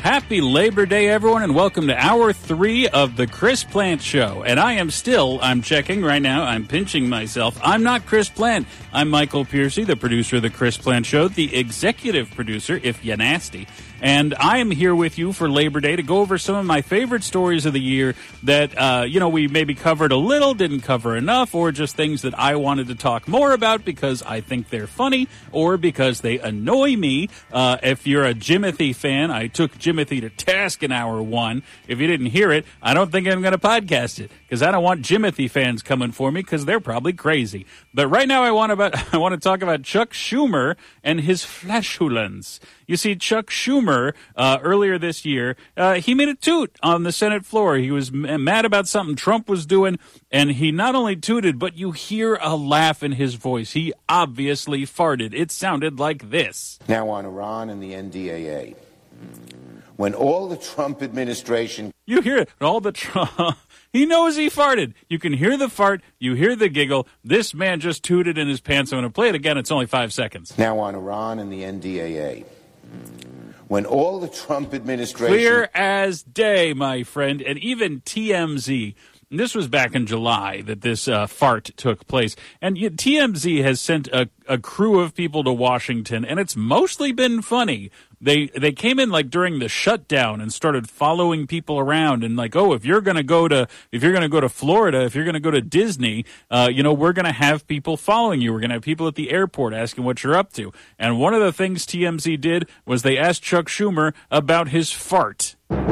Happy Labor Day, everyone, and welcome to Hour 3 of The Chris Plant Show. And I'm checking right now, I'm pinching myself. I'm not Chris Plant. I'm Michael Piercy, the producer of The Chris Plant Show, the executive producer, if you're nasty. And I am here with you for Labor Day to go over some of my favorite stories of the year that, we maybe covered a little, didn't cover enough, or just things that I wanted to talk more about because I think they're funny or because they annoy me. If you're a Jimothy fan, I took Jimothy to task in Hour 1. If you didn't hear it, I don't think I'm going to podcast it because I don't want Jimothy fans coming for me because they're probably crazy. But right now I want to talk about Chuck Schumer and his flatulence. You see, Chuck Schumer, earlier this year, he made a toot on the Senate floor. He was mad about something Trump was doing, and he not only tooted, but you hear a laugh in his voice. He obviously farted. It sounded like this. Now on Iran and the NDAA. When all the Trump administration... You hear it. All the Trump... He knows he farted. You can hear the fart. You hear the giggle. This man just tooted in his pants. I'm going to play it again. It's only 5 seconds. Now on Iran and the NDAA. When all the Trump administration... Clear as day, my friend. And even TMZ... And this was back in July that this fart took place. And TMZ has sent a crew of people to Washington, and it's mostly been funny. They came in like during the shutdown and started following people around and like, oh, if you're going to go to Florida, if you're going to go to Disney, we're going to have people following you. We're going to have people at the airport asking what you're up to. And one of the things TMZ did was they asked Chuck Schumer about his fart.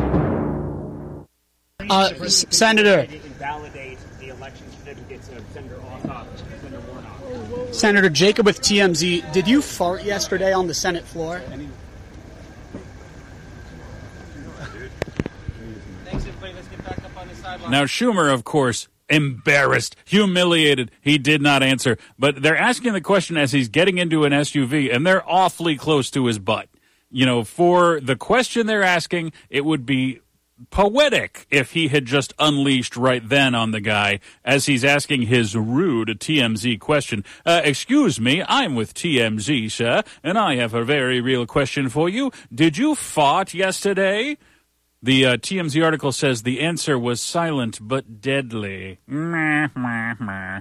Senator. Invalidate the election certificates of Senator Warnock. Senator Jacob with TMZ. Did you fart yesterday on the Senate floor? Thanks, everybody. Let's get back up on the sideline. Now, Schumer, of course, embarrassed, humiliated. He did not answer. But they're asking the question as he's getting into an SUV, and they're awfully close to his butt. For the question they're asking, it would be poetic if he had just unleashed right then on the guy as he's asking his rude TMZ question. Excuse me, I'm with TMZ, sir, and I have a very real question for you. Did you fart yesterday? The TMZ article says the answer was silent but deadly. TMZ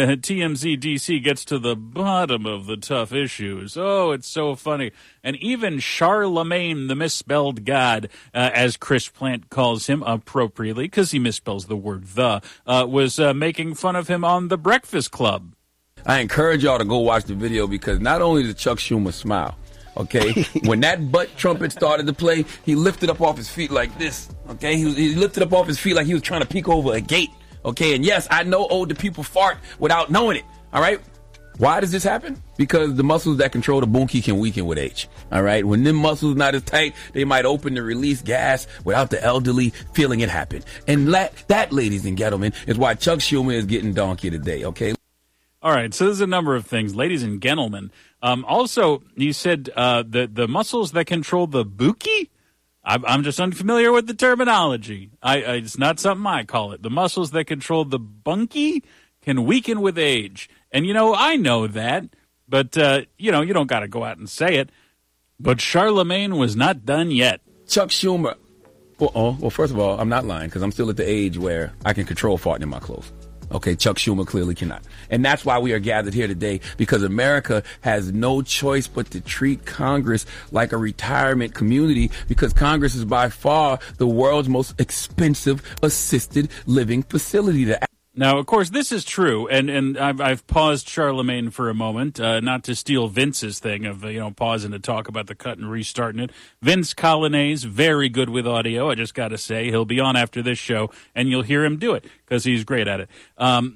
DC gets to the bottom of the tough issues. Oh, it's so funny. And even Charlemagne, the misspelled God, as Chris Plant calls him appropriately, because he misspells the word the, was making fun of him on The Breakfast Club. I encourage y'all to go watch the video because not only did Chuck Schumer smile, okay, when that butt trumpet started to play, he lifted up off his feet like this, okay? He lifted up off his feet like he was trying to peek over a gate, okay? And yes, I know older people fart without knowing it, all right? Why does this happen? Because the muscles that control the bunkie can weaken with age, all right? When them muscles not as tight, they might open to release gas without the elderly feeling it happen. And that, ladies and gentlemen, is why Chuck Schumer is getting donkey today, okay? All right, so there's a number of things. Ladies and gentlemen, also, you said the muscles that control the buki? I'm just unfamiliar with the terminology. It's not something I call it. The muscles that control the bunkie can weaken with age. And, I know that, but, you don't got to go out and say it. But Charlemagne was not done yet. Chuck Schumer. Well, first of all, I'm not lying because I'm still at the age where I can control farting in my clothes. Okay, Chuck Schumer clearly cannot. And that's why we are gathered here today, because America has no choice but to treat Congress like a retirement community, because Congress is by far the world's most expensive assisted living facility to. Now, of course, this is true, and I've paused Charlemagne for a moment, not to steal Vince's thing of, pausing to talk about the cut and restarting it. Vince Colonnese, very good with audio, I just got to say. He'll be on after this show, and you'll hear him do it, because he's great at it.